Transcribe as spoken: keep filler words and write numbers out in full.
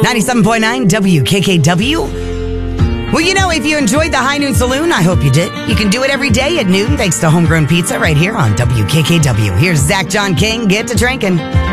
ninety-seven point nine W K K W. Well, you know, if you enjoyed the High Noon Saloon, I hope you did. You can do it every day at noon thanks to Homegrown Pizza right here on W K K W. Here's Zach John King. Get to drinking.